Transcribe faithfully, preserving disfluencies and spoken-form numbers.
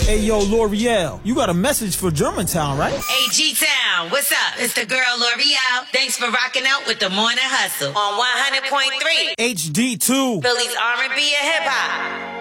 Hey, yo, L'Oreal, you got a message for Germantown, right? Hey, G-Town, what's up? It's the girl L'Oreal. Thanks for rocking out with the Morning Hustle on one hundred point three. H D two. Philly's R and B and hip-hop.